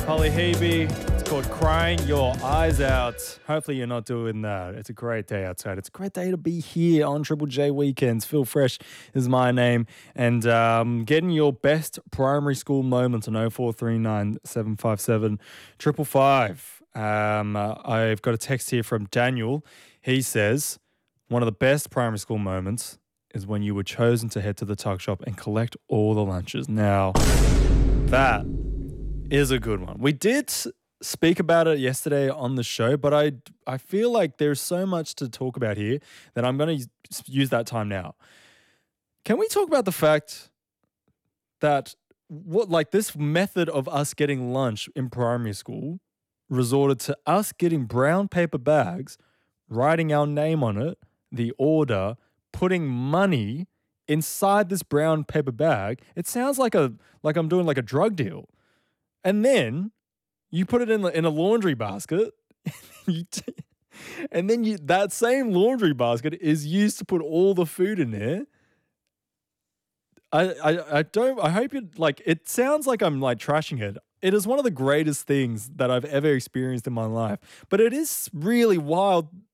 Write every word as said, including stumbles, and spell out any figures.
Holly Hebe. It's called Crying Your Eyes Out. Hopefully you're not doing that. It's a great day outside. It's a great day to be here on Triple J Weekends. Phil Fresh is my name. And um, getting your best primary school moments on oh four three nine, seven five seven, five five five. Um, uh, I've got a text here from Daniel. He says, one of the best primary school moments is when you were chosen to head to the tuck shop and collect all the lunches. Now, that is a good one. We did speak about it yesterday on the show, but I, I feel like there's so much to talk about here that I'm going to use that time now. Can we talk about the fact that what like this method of us getting lunch in primary school resorted to us getting brown paper bags, writing our name on it, the order, putting money inside this brown paper bag? It sounds like a like I'm doing like a drug deal. And then you put it in in a laundry basket, you t- and then you that same laundry basket is used to put all the food in there. I, I, I don't I hope you like it sounds like I'm like trashing it. It is one of the greatest things that I've ever experienced in my life. But it is really wild